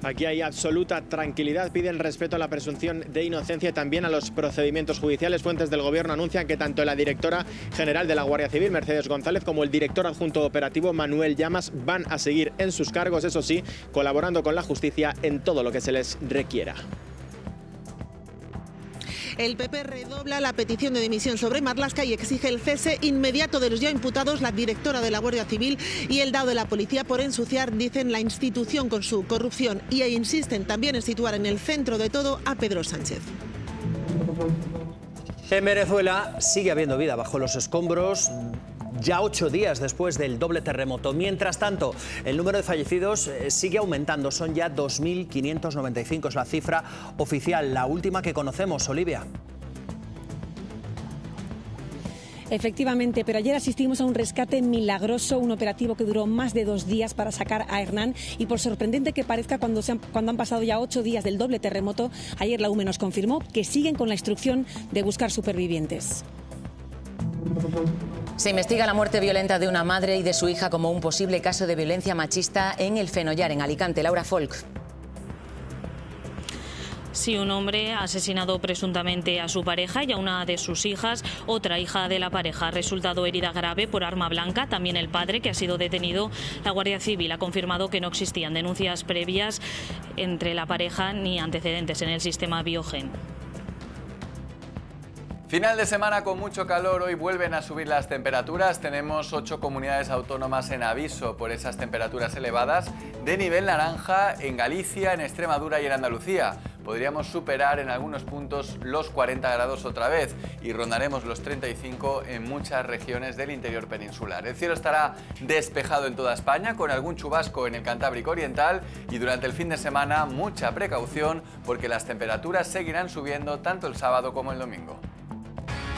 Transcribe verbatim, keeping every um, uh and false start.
Aquí hay absoluta tranquilidad, piden respeto a la presunción de inocencia y también a los procedimientos judiciales. Fuentes del Gobierno anuncian que tanto la directora general de la Guardia Civil, Mercedes González, como el director adjunto operativo, Manuel Llamas, van a seguir en sus cargos, eso sí, colaborando con la justicia en todo lo que se les requiera. El P P redobla la petición de dimisión sobre Marlaska y exige el cese inmediato de los ya imputados, la directora de la Guardia Civil y el dado de la policía, por ensuciar, dicen, la institución con su corrupción, y insisten también en situar en el centro de todo a Pedro Sánchez. En Venezuela sigue habiendo vida bajo los escombros, ya ocho días después del doble terremoto. Mientras tanto, el número de fallecidos sigue aumentando. Son ya dos mil quinientos noventa y cinco, es la cifra oficial, la última que conocemos. Olivia. Efectivamente, pero ayer asistimos a un rescate milagroso, un operativo que duró más de dos días para sacar a Hernán, y por sorprendente que parezca, cuando, se han, cuando han pasado ya ocho días del doble terremoto, ayer la U M E nos confirmó que siguen con la instrucción de buscar supervivientes. Se investiga la muerte violenta de una madre y de su hija como un posible caso de violencia machista en el Fenollar, en Alicante. Laura Folk. Sí, un hombre ha asesinado presuntamente a su pareja y a una de sus hijas. Otra hija de la pareja ha resultado herida grave por arma blanca. También el padre, que ha sido detenido. La Guardia Civil ha confirmado que no existían denuncias previas entre la pareja ni antecedentes en el sistema Biogen. Final de semana con mucho calor, hoy vuelven a subir las temperaturas, tenemos ocho comunidades autónomas en aviso por esas temperaturas elevadas, de nivel naranja en Galicia, en Extremadura y en Andalucía. Podríamos superar en algunos puntos los cuarenta grados otra vez y rondaremos los treinta y cinco en muchas regiones del interior peninsular. El cielo estará despejado en toda España, con algún chubasco en el Cantábrico Oriental, y durante el fin de semana mucha precaución porque las temperaturas seguirán subiendo tanto el sábado como el domingo.